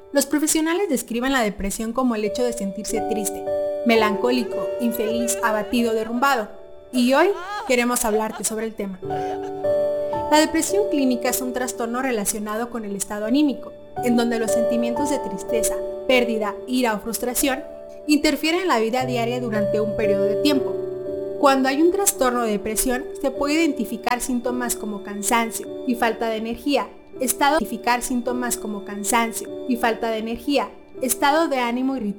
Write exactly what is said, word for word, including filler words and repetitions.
Los profesionales describen la depresión como el hecho de sentirse triste, melancólico, infeliz, abatido, derrumbado. Y hoy queremos hablarte sobre el tema. La depresión clínica es un trastorno relacionado con el estado anímico, en donde los sentimientos de tristeza, pérdida, ira o frustración interfieren en la vida diaria durante un periodo de tiempo. Cuando hay un trastorno de depresión, se puede identificar síntomas como cansancio y falta de energía, estado de identificar síntomas como cansancio y falta de energía, estado de ánimo irritable